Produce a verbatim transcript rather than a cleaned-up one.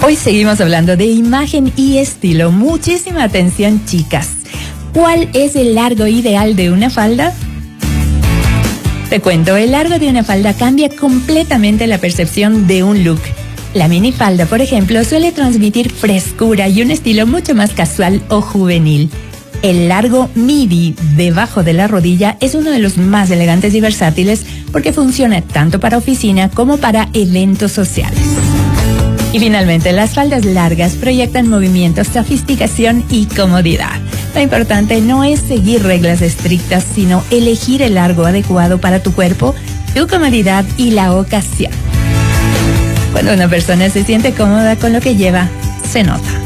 Hoy seguimos hablando de imagen y estilo. Muchísima atención, chicas. ¿Cuál es el largo ideal de una falda? Te cuento, el largo de una falda cambia completamente la percepción de un look. La minifalda, por ejemplo, suele transmitir frescura y un estilo mucho más casual o juvenil. El largo midi debajo de la rodilla es uno de los más elegantes y versátiles porque funciona tanto para oficina como para eventos sociales. Y finalmente, las faldas largas proyectan movimientos, sofisticación y comodidad. Lo importante no es seguir reglas estrictas, sino elegir el largo adecuado para tu cuerpo, tu comodidad y la ocasión. Cuando una persona se siente cómoda con lo que lleva, se nota.